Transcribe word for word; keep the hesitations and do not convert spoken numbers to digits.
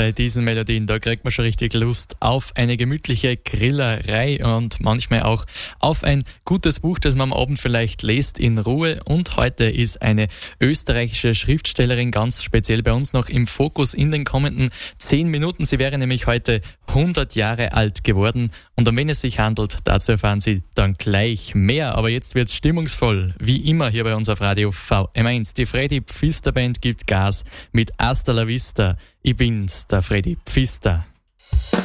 Bei diesen Melodien, da kriegt man schon richtig Lust auf eine gemütliche Grillerei und manchmal auch auf ein gutes Buch, das man am Abend vielleicht liest in Ruhe. Und heute ist eine österreichische Schriftstellerin ganz speziell bei uns noch im Fokus in den kommenden zehn Minuten. Sie wäre nämlich heute hundert Jahre alt geworden. Und um wen es sich handelt, dazu erfahren Sie dann gleich mehr. Aber jetzt wird's stimmungsvoll, wie immer hier bei uns auf Radio V M eins. Die Freddy Pfister Band gibt Gas mit Hasta la Vista. Ich bin's, der Freddy Pfister.